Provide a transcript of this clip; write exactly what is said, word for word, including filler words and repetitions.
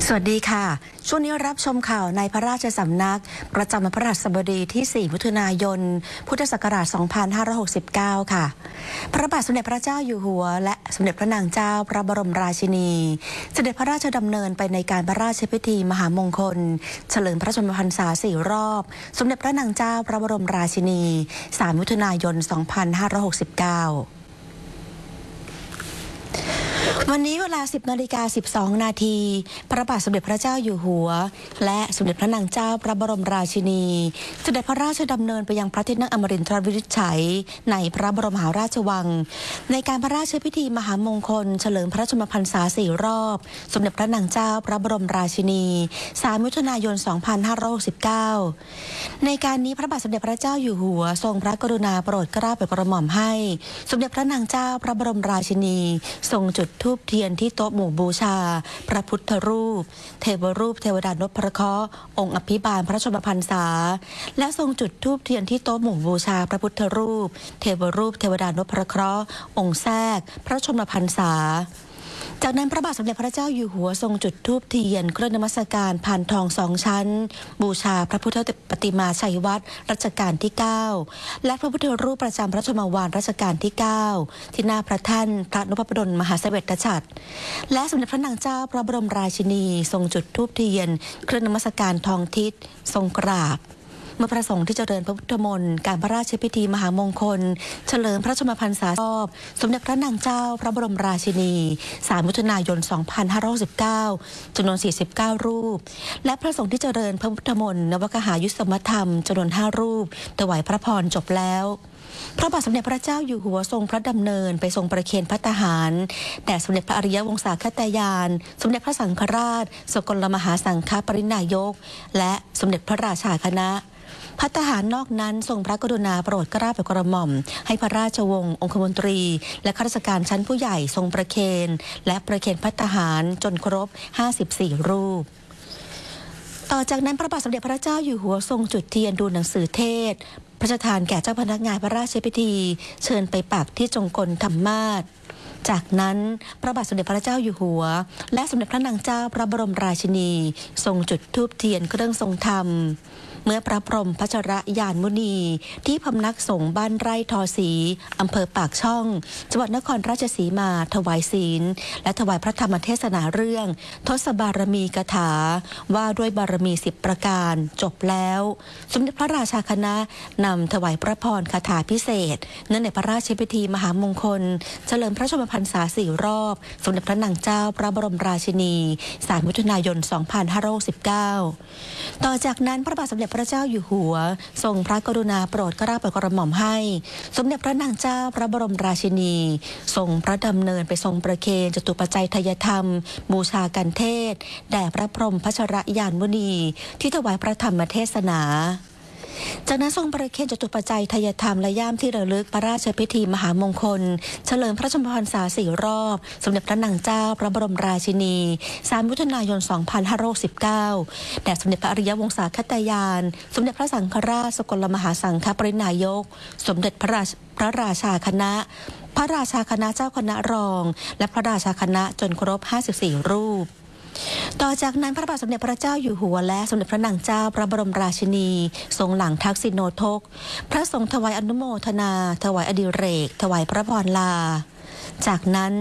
สวัสดีค่ะช่วงนี้รับชมข่าวในพระราชสำนักประจำวันพฤหัสบดีที่ สี่ มิถุนายน พุทธศักราช สองพันห้าร้อยหกสิบเก้า ค่ะ พระบาทสมเด็จพระเจ้าอยู่หัวและสมเด็จพระนางเจ้าพระบรมราชินีเสด็จพระราชดำเนินไปในการพระราชพิธีมหามงคลเฉลิมพระชนมพรรษา สี่ รอบ สมเด็จพระนางเจ้าพระบรมราชินี สาม มิถุนายน สองพันห้าร้อยหกสิบเก้าวันนี้เวลา สิบนาฬิกาสิบสองนาทีพระบาทสมเด็จพระเจ้าอยู่หัวและสมเด็จพระนางเจ้าพระบรมราชินีเสด็จพระราชดำเนินไปยังพระที่นั่งอมรินทรวินิจฉัยในพระบรมมหาราชวังในการพระราชพิธีมหามงคลเฉลิมพระชนมพรรษา สี่ รอบสมเด็จพระนางเจ้าพระบรมราชินี สาม มิถุนายน สองพันห้าร้อยหกสิบเก้า ในการนี้พระบาทสมเด็จพระเจ้าอยู่หัวทรงพระกรุณาโปรดเกล้าโปรดกระหม่อมให้สมเด็จพระนางเจ้าพระบรมราชินีทรงจุดธูปเทียนที่โต๊ะหมู่บูชาพระพุทธรูปเทวรูปเทวดานพเคราะห์องค์อภิบาลพระชนมพรรษาและทรงจุดธูปเทียนที่โต๊ะหมู่บูชาพระพุทธรูปเทวรูปเทวดานพเคราะห์องค์แทรกพระชนมพรรษาจากนั้นพระบาทสมเด็จพระเจ้าอยู่หัวทรงจุดธูปเทียนเครื่องนมัสการพานทองสองชั้นบูชาพระพุทธปฏิมาชัยวัตรรัชกาลที่ เก้าและพระพุทธรูปประจำพระชนมวาลรัชกาลที่ เก้าที่หน้าพระแท่นพระนพดลมหาเสวตฉัตรและสมเด็จพระนางเจ้าพระบรมราชินีทรงจุดธูปเทียนเครื่องนมัสการทองทิศทรงกราบเมื่อประสงค์ที่จะเจริญพระพุทธมนต์การพระราชพิธีมหามงคลเฉลิมพระชนมพรรษารอบสมเด็จพระนางเจ้าพระบรมราชินี สาม มิถุนายน สองพันห้าร้อยหกสิบเก้า จำนวน สี่สิบเก้า รูปและพระสงฆ์ที่เจริญพระพุทธมนต์นวกหายุสมธรรมจำนวน ห้า รูปถวายพระพรจบแล้วพระบาทสมเด็จพระเจ้าอยู่หัวทรงพระดำเนินไปทรงประเคนพระทหารแด่สมเด็จพระอริยวงศาคตยานสมเด็จพระสังฆราชสกลมหาสังฆปรินายกและสมเด็จพระราชาคณะพระทหารนอกนั้นทรงพระกรุณาโปรดเกล้าโปรดกระหม่อมให้พระราชวงศ์องคมนตรีและข้าราชการชั้นผู้ใหญ่ทรงประเคนและประเคนพระทหารจนครบห้าสิบสี่รูปต่อจากนั้นพระบาทสมเด็จพระเจ้าอยู่หัวทรงจุดเทียนดูหนังสือเทศพระราชทานแก่เจ้าพนักงานพระราชพิธีเชิญไปปักที่จงกลธรรมาสจากนั้นพระบาทสมเด็จพระเจ้าอยู่หัวและสมเด็จพระนางเจ้าพระบรมราชินีทรงจุดธูปเทียนเครื่องทรงธรรมเมื่อพระพรหมพัชรยานมุนีที่พำนักสงฆ์บ้านไร่ทอศรีอำเภอปากช่องจังหวัดนครราชสีมาถวายศีลและถวายพระธรรมเทศนาเรื่องทศบารมีกถาว่าด้วยบารมีสิบประการจบแล้วสมเด็จพระราชาคณะนำถวายพระพรคาถาพิเศษเนื่องในพระราชพิธีมหามงคลเฉลิมพระชนมพรรษาสี่รอบสมเด็จพระนางเจ้าพระบรมราชินี สาม มิถุนายน สองพันห้าร้อยหกสิบเก้า ต่อจากนั้นพระบาทสมเด็จพระเจ้าอยู่หัวทรงพระกรุณาโปรดเกล้าโปรดกระหม่อมให้สมเด็จพระนางเจ้าพระบรมราชินีทรงพระดำเนินไปทรงประเคนจตุปัจจัยทายธรรมบูชากันเทศแด่พระพรหมพัชรยานมุนีที่ถวายพระธรรมเทศนาจากนั้นทรงประเคนจตุปัจจัยทายธรรมและย่ามที่ระลึกพระราชพิธีมหามงคลเฉลิมพระชนมพรรษาสี่รอบสมเด็จพระนางเจ้าพระบรมราชินี สาม มิถุนายน สองพันห้าร้อยหกสิบเก้า แด่สมเด็จพระอริยวงศาคตยานสมเด็จพระสังฆราชสกลมหาสังฆปรินายกสมเด็จพระราชพระราชาคณะพระราชาคณะเจ้าคณะรองและพระราชาคณะจนครบห้าสิบสี่รูปต่อจากนั้นพระบาทสมเด็จพระเจ้าอยู่หัวและสมเด็จพระนางเจ้าพระบรมราชินีทรงหลังทักษิณโนทกพระสงฆ์ถวายอนุโมทนาถวายอดิเรกถวายพระพรลาจากนั้น